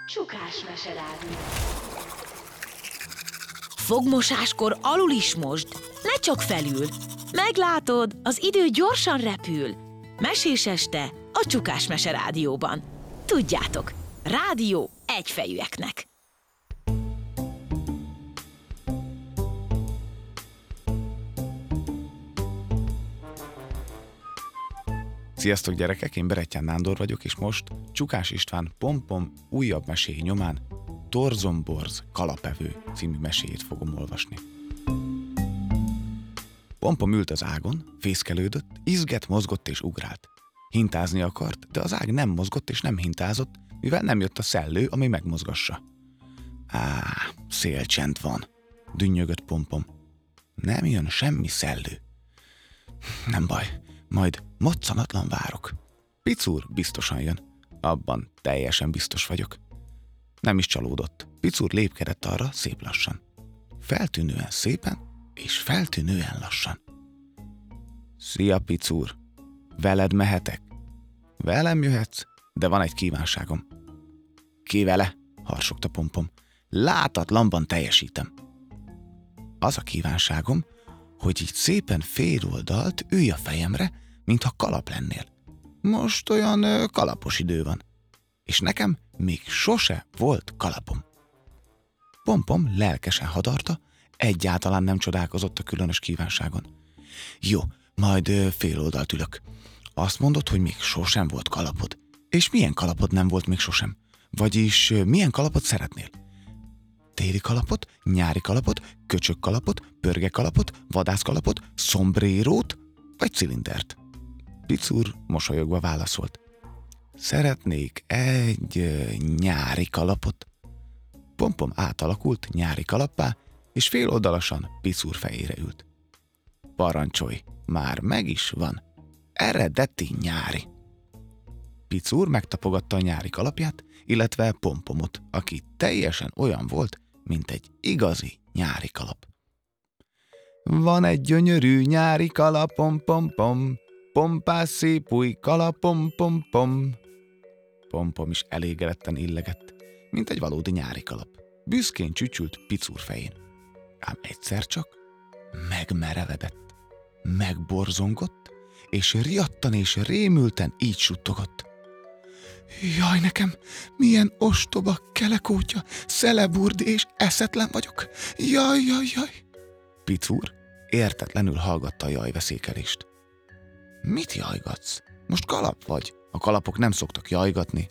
Csukás meserádió. Fogmosáskor alul is mosd, ne csak felül. Meglátod, az idő gyorsan repül. Mesés este a Csukás meserádióban. Tudjátok, rádió egyfejűeknek. Sziasztok gyerekek, én Berettyán Nándor vagyok, és most Csukás István Pompom újabb meséi nyomán Torzomborz kalapevő című meséjét fogom olvasni. Pompom ült az ágon, fészkelődött, izgett, mozgott és ugrált. Hintázni akart, de az ág nem mozgott és nem hintázott, mivel nem jött a szellő, ami megmozgassa. Szélcsend van, dünnyögött Pompom. Nem jön semmi szellő. Nem baj, majd moccanatlan várok. Picúr biztosan jön. Abban teljesen biztos vagyok. Nem is csalódott. Picúr lépkedett arra szép lassan. Feltűnően szépen és feltűnően lassan. Szia, Picúr! Veled mehetek? Velem jöhetsz, de van egy kívánságom. Ki vele? Harsogta Pompom. Látatlanban teljesítem. Az a kívánságom, hogy így szépen féloldalt ülj a fejemre, mintha kalap lennél. Most olyan kalapos idő van, és nekem még sose volt kalapom. Pompom lelkesen hadarta, egyáltalán nem csodálkozott a különös kívánságon. Jó, majd féloldalt ülök. Azt mondod, hogy még sosem volt kalapod. És milyen kalapod nem volt még sosem? Vagyis milyen kalapot szeretnél? Téli kalapot, nyári kalapot, köcsög kalapot, pörge kalapot, vadász kalapot, szombrérót vagy cilindert? Picúr mosolyogva válaszolt. Szeretnék egy nyári kalapot. Pompom átalakult nyári kalappá, és féloldalasan Picúr fejére ült. Parancsolj, már meg is van. Eredeti nyári. Picúr megtapogatta a nyári kalapját, illetve Pompomot, aki teljesen olyan volt, mint egy igazi nyári kalap. Van egy gyönyörű nyári kalapom, pom-pom, pompás szép új kalapom, pom-pom. Pompom is elégedetten illegett, mint egy valódi nyári kalap. Büszkén csücsült Picúr fején. Ám egyszer csak megmerevedett, megborzongott, és riadtan és rémülten így suttogott. Jaj nekem, milyen ostoba, kelekótya, szeleburdi és eszetlen vagyok. Jaj, jaj, jaj. Picúr értetlenül hallgatta a jajveszékelést. Mit jajgatsz? Most kalap vagy? A kalapok nem szoktak jajgatni.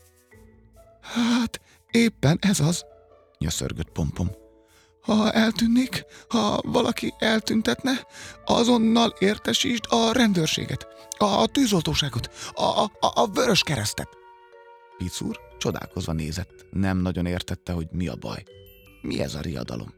Hát, éppen ez az, nyöszörgött Pompom. Ha eltűnnék, ha valaki eltüntetne, azonnal értesítsd a rendőrséget, a tűzoltóságot, a Vöröskeresztet. Picúr csodálkozva nézett, nem nagyon értette, hogy mi a baj. Mi ez a riadalom?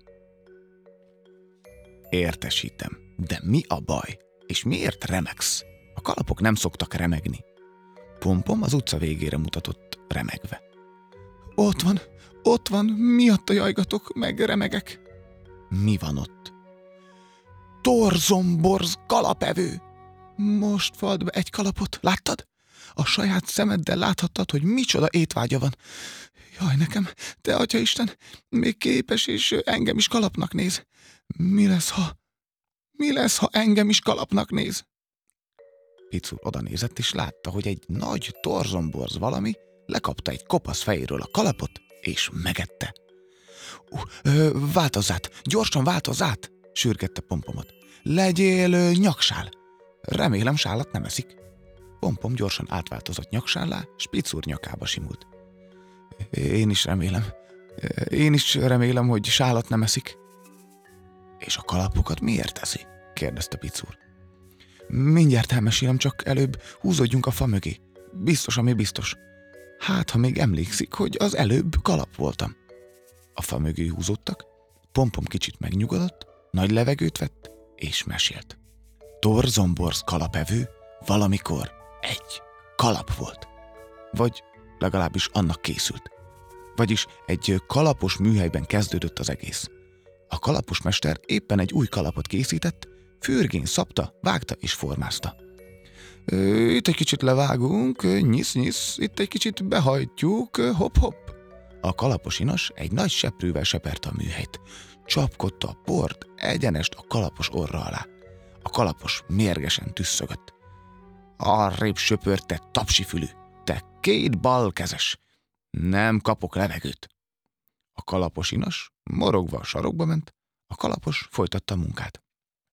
Értesítem, de mi a baj? És miért remegsz? A kalapok nem szoktak remegni. Pompom az utca végére mutatott remegve. Ott van, miatta jajgatok, meg remegek. Mi van ott? Torzomborz kalapevő! Most fald be egy kalapot, láttad? A saját szemeddel láthattad, hogy micsoda étvágya van. Jaj nekem, te Atyaisten, még képes és engem is kalapnak néz. Mi lesz, ha engem is kalapnak néz? Picúr odanézett, és látta, hogy egy nagy torzomborz valami lekapta egy kopasz fejéről a kalapot, és megette. Változz át, gyorsan változz át, sürgette Pompomot. Legyél nyaksál. Remélem sálat nem eszik. Pompom gyorsan átváltozott nyaksálá, s Picúr nyakába simult. Én is remélem, hogy sálat nem eszik. És a kalapokat miért eszi? Kérdezte Picúr. Mindjárt elmesélem, csak előbb húzódjunk a fa mögé. Biztos, ami biztos. Hát, ha még emlékszik, hogy az előbb kalap voltam. A fa mögé húzódtak, Pompom kicsit megnyugodott, nagy levegőt vett, és mesélt. Torzomborz kalapevő valamikor egy kalap volt. Vagy legalábbis annak készült. Vagyis egy kalapos műhelyben kezdődött az egész. A kalapos mester éppen egy új kalapot készített, fürgén szabta, vágta és formázta. Itt egy kicsit levágunk, nyisz-nyisz, itt egy kicsit behajtjuk, hopp-hopp. A kalapos inas egy nagy seprővel seperte a műhelyt. Csapkodta a port egyenest a kalapos orra alá. A kalapos mérgesen tüsszögött. Arrébb söpörte tapsifülű, te 2 balkezes! Nem kapok levegőt. A kalapos inas morogva a sarokba ment, a kalapos folytatta a munkát.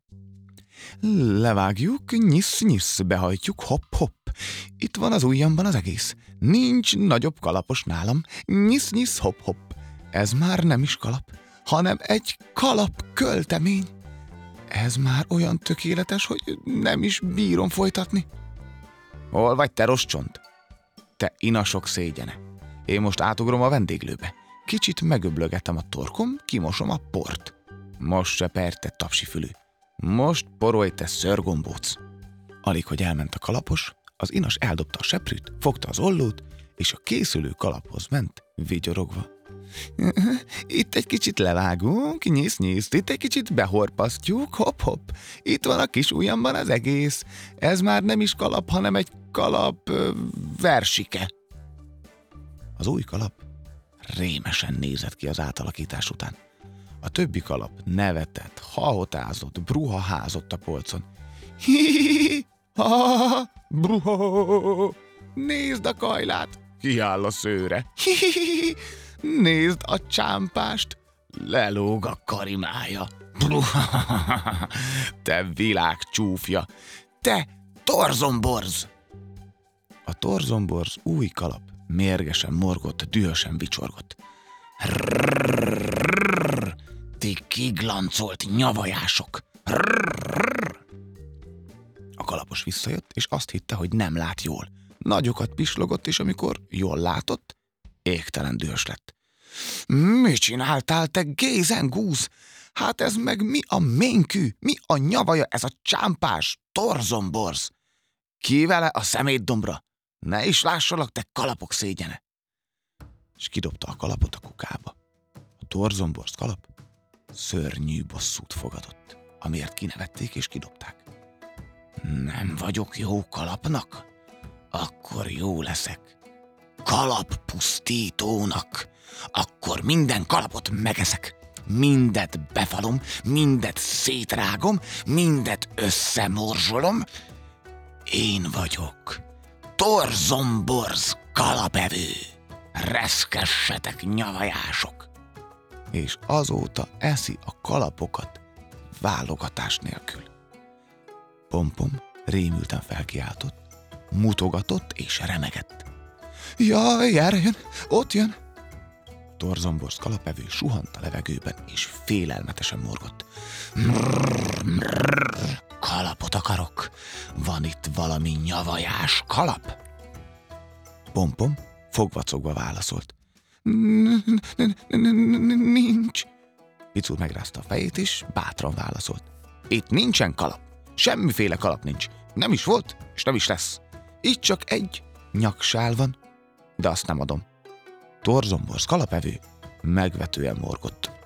Levágjuk, nyisz-nyisz, behajtjuk, hopp-hopp. Itt van az ujjamban az egész. Nincs nagyobb kalapos nálam. Nyisz-nyisz, hopp-hopp. Ez már nem is kalap, hanem egy kalapköltemény. Ez már olyan tökéletes, hogy nem is bírom folytatni. Hol vagy, te roscsont? Te inasok szégyene. Én most átugrom a vendéglőbe. Kicsit megöblögetem a torkom, kimosom a port. Most seperte tapsifülű. Most porolj, te szörgombóc. Alig, hogy elment a kalapos, az inas eldobta a seprűt, fogta az ollót, és a készülő kalaphoz ment, vigyorogva. Itt egy kicsit levágunk, nyisz-nyisz, itt egy kicsit behorpasztjuk, hopp-hopp. Itt van a kis ujjamban az egész. Ez már nem is kalap, hanem egy kalap versike. Az új kalap rémesen nézett ki az átalakítás után. A többi kalap nevetett, hahotázott, bruhaházott a polcon. Hi-hi-hi, ha, bruha, nézd a kajlát, kiáll a szőre. Hi-hi-hi, nézd a csámpást, lelóg a karimája. Bruha, te világ csúfja, te torzomborz! A torzomborz új kalap mérgesen morgott, dühösen vicsorgott. Rrrr, ti kiglancolt nyavajások! Rrrr. A kalapos visszajött, és azt hitte, hogy nem lát jól. Nagyokat pislogott, és amikor jól látott, égtelen dühös lett. Mi csináltál, te gézengúz? Hát ez meg mi a ménkű, mi a nyavaja ez a csámpás torzomborz? Ki vele a szemétdombra? Ne is lássalak, te kalapok szégyene! És kidobta a kalapot a kukába. A torzomborz kalap szörnyű bosszút fogadott, amiért kinevették és kidobták. Nem vagyok jó kalapnak? Akkor jó leszek. Kalappusztítónak. Akkor minden kalapot megeszek. Mindet befalom, mindet szétrágom, mindet összemorzsolom. Én vagyok torzomborz kalapevő. Reszkessetek, nyavajások! És azóta eszi a kalapokat válogatás nélkül. Pompom rémülten felkiáltott, mutogatott és remegett. Jaj, gyere, jön, ott jön! Torzomborz kalapevő suhant a levegőben, és félelmetesen morgott. Mrrr, mrrr, kalapot akarok. Van itt valami nyavajás kalap? Pompom fogvacogva válaszolt. Nincs. Picur megrázta a fejét, és bátran válaszolt. Itt nincsen kalap. Semmiféle kalap nincs. Nem is volt, és nem is lesz. Itt csak egy nyaksál van, de azt nem adom. Torzomborz kalapevő megvetően morgott.